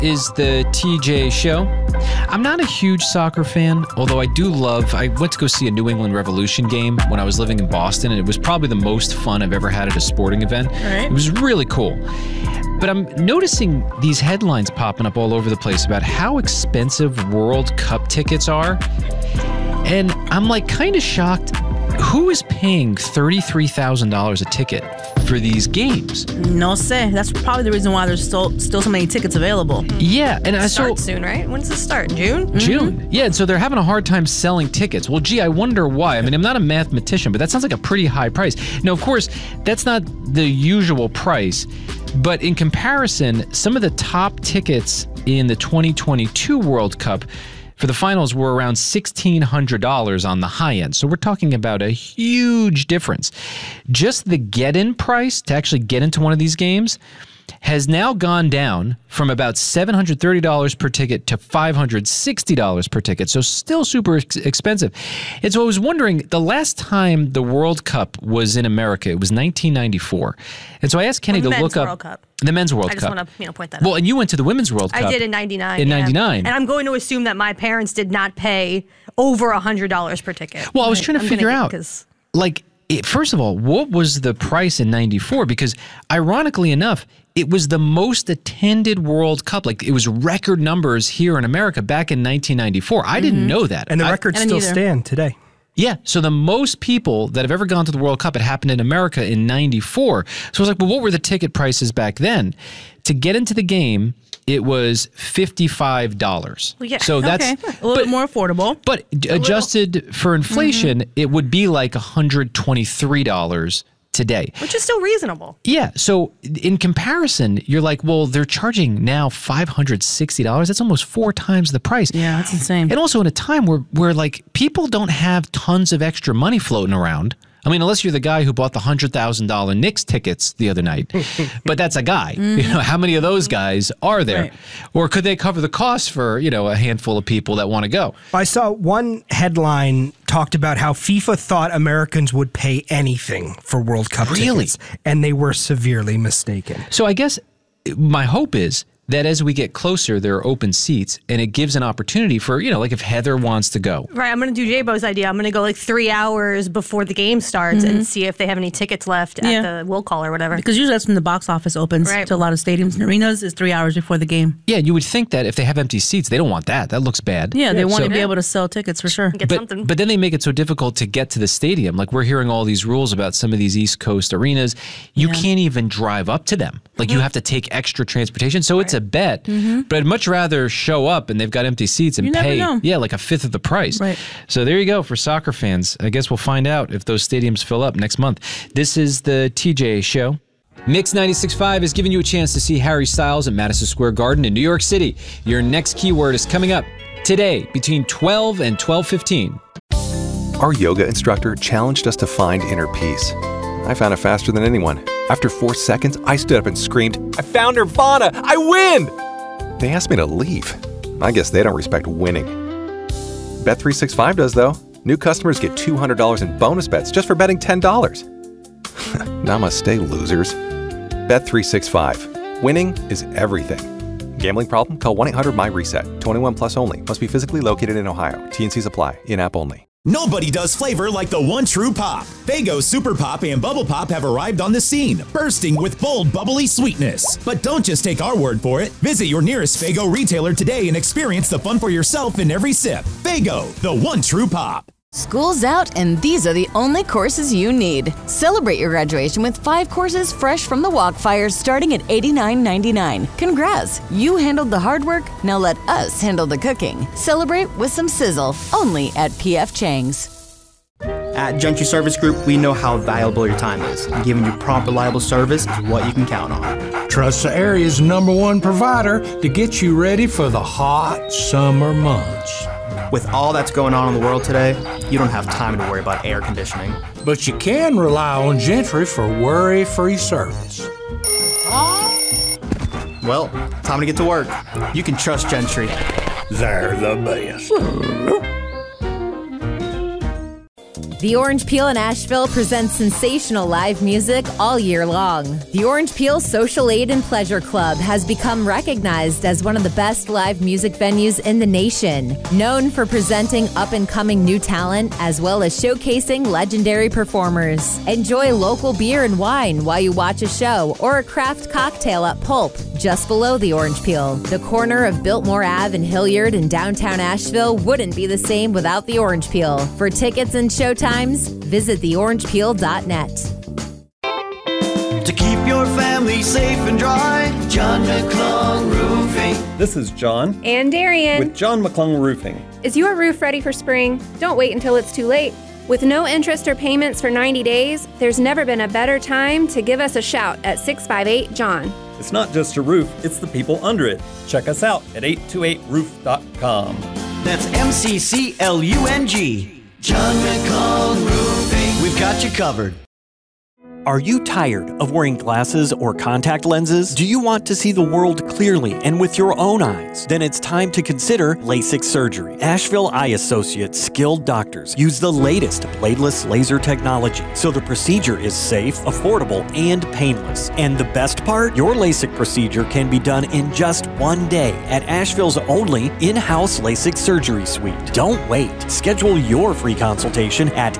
is the TJ Show. I'm not a huge soccer fan, although I went to go see a New England Revolution game when I was living in Boston, and it was probably the most fun I've ever had at a sporting event. Right. It was really cool. But I'm noticing these headlines popping up all over the place about how expensive World Cup tickets are. And I'm like kind of shocked. Who is paying $33,000 a ticket for these games? No sé. That's probably the reason why there's still so many tickets available. Yeah, and It starts soon, right? When does it start? June? June. Yeah, and so they're having a hard time selling tickets. Well, gee, I wonder why. I mean, I'm not a mathematician, but that sounds like a pretty high price. Now, of course, that's not the usual price, but in comparison, some of the top tickets in the 2022 World Cup for the finals were around $1,600 on the high end. So we're talking about a huge difference. Just the get-in price to actually get into one of these games has now gone down from about $730 per ticket to $560 per ticket. So still super expensive. And so I was wondering, the last time the World Cup was in America, it was 1994. And so I asked Kenny to look up World Cup. The men's World I Cup. just want to point that out. Well, and you went to the women's World Cup. I did in 99. In 99. And I'm going to assume that my parents did not pay over $100 per ticket. Well, I was trying to figure out, like, first of all, what was the price in 94? Because ironically enough, it was the most attended World Cup. Like, it was record numbers here in America back in 1994. I didn't know that. And the records still stand today. Yeah, so the most people that have ever gone to the World Cup, it happened in America in 94. So I was like, well, what were the ticket prices back then? To get into the game, it was $55. Well, yeah. So that's a little bit more affordable. But adjusted for inflation, it would be like $123 today. Which is still reasonable. Yeah. So in comparison, you're like, well, they're charging now $560. That's almost 4 times the price. Yeah, that's insane. And also in a time where like people don't have tons of extra money floating around. I mean, unless you're the guy who bought the $100,000 Knicks tickets the other night, but that's a guy. You know, how many of those guys are there? Right. Or could they cover the cost for, a handful of people that want to go? I saw one headline talked about how FIFA thought Americans would pay anything for World Cup tickets, and they were severely mistaken. So I guess my hope is that as we get closer, there are open seats, and it gives an opportunity for, like if Heather wants to go. Right, I'm going to do J-Bo's idea. I'm going to go like 3 hours before the game starts and see if they have any tickets left at the will call or whatever. Because usually that's when the box office opens to a lot of stadiums and arenas is 3 hours before the game. Yeah, you would think that if they have empty seats, they don't want that. That looks bad. Yeah, they want to be able to sell tickets for sure. But then they make it so difficult to get to the stadium. Like we're hearing all these rules about some of these East Coast arenas. You can't even drive up to them. Like you have to take extra transportation. So it's a bet. But I'd much rather show up and they've got empty seats and pay, like a fifth of the price. Right. So there you go for soccer fans. I guess we'll find out if those stadiums fill up next month. This is the TJ Show. Mix 96.5 is giving you a chance to see Harry Styles at Madison Square Garden in New York City. Your next keyword is coming up today between 12 and 12:15. Our yoga instructor challenged us to find inner peace. I found it faster than anyone. After 4 seconds, I stood up and screamed, "I found Nirvana! I win!" They asked me to leave. I guess they don't respect winning. Bet365 does, though. New customers get $200 in bonus bets just for betting $10. Namaste, losers. Bet365. Winning is everything. Gambling problem? Call 1-800-MY-RESET. 21 plus only. Must be physically located in Ohio. T&Cs apply. In-app only. Nobody does flavor like the one true pop. Faygo Super Pop and Bubble Pop have arrived on the scene, bursting with bold, bubbly sweetness. But don't just take our word for it. Visit your nearest Faygo retailer today and experience the fun for yourself in every sip. Faygo, the one true pop. School's out, and these are the only courses you need. Celebrate your graduation with 5 courses fresh from the Walkfire starting at $89.99. Congrats! You handled the hard work, now let us handle the cooking. Celebrate with some sizzle, only at P.F. Chang's. At Gentry Service Group, we know how valuable your time is, and giving you prompt, reliable service is what you can count on. Trust the area's #1 provider to get you ready for the hot summer months. With all that's going on in the world today, you don't have time to worry about air conditioning. But you can rely on Gentry for worry-free service. Well, time to get to work. You can trust Gentry. They're the best. The Orange Peel in Asheville presents sensational live music all year long. The Orange Peel Social Aid and Pleasure Club has become recognized as one of the best live music venues in the nation, known for presenting up-and-coming new talent as well as showcasing legendary performers. Enjoy local beer and wine while you watch a show or a craft cocktail at Pulp, just below the Orange Peel. The corner of Biltmore Ave and Hilliard in downtown Asheville wouldn't be the same without the Orange Peel. For tickets and showtimes, visit theorangepeel.net. To keep your family safe and dry, John McClung Roofing. This is John. And Darian. With John McClung Roofing. Is your roof ready for spring? Don't wait until it's too late. With no interest or payments for 90 days, there's never been a better time to give us a shout at 658-JOHN. It's not just a roof, it's the people under it. Check us out at 828roof.com. That's MCCLUNG. John McClung Roofing. We've got you covered. Are you tired of wearing glasses or contact lenses? Do you want to see the world clearly and with your own eyes? Then it's time to consider LASIK surgery. Asheville Eye Associates skilled doctors use the latest bladeless laser technology, so the procedure is safe, affordable, and painless. And the best part? Your LASIK procedure can be done in just one day at Asheville's only in-house LASIK surgery suite. Don't wait. Schedule your free consultation at